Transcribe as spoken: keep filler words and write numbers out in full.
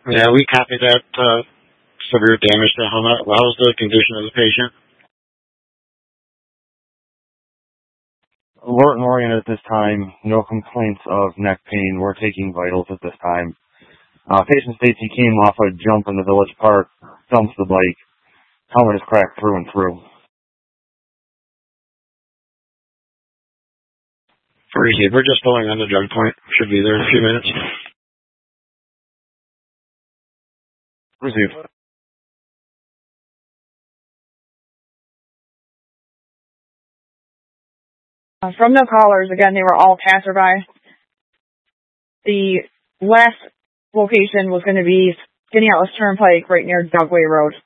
Yeah, we copied that uh, severe damage to the helmet. How's the condition of the patient? Alert and oriented at this time. No complaints of neck pain. We're taking vitals at this time. Uh, patient states he came off a jump in the village park, dumps the bike. Helmet is cracked through and through. Receive. We're just pulling on the drug point. Should be there in a few minutes. Receive. Uh, from the callers, again, they were all passerby. The last location was going to be Skinny Atlas Turnpike right near Dugway Road.